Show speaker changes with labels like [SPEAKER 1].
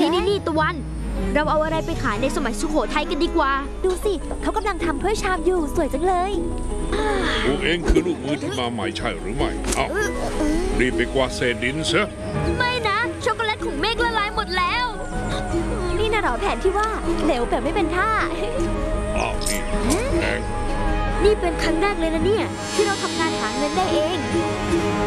[SPEAKER 1] นี่ตะวันเราเอาอะไรไปขายในสมัยสุโขทัยกันดีกว่า
[SPEAKER 2] ดูสิเขากำลังทำถ้วยชามอยู่สวยจังเลย
[SPEAKER 3] ตัวเองคือลูกมือที่มาใหม่ใช่หรือไม่เอ้ารีบไปกวาดเศษดินซะ
[SPEAKER 1] ไม่นะช็อกโกแลตของเมฆละลายหมดแล้ว
[SPEAKER 2] นี่นะหรอแผนที่ว่าเหลวแบบไม่เป็นท่า
[SPEAKER 3] อ้าวนี่แดง
[SPEAKER 1] นี่เป็นครั้งแรกเลยนะเนี่ยที่เราทำงานหาเงินได้เอง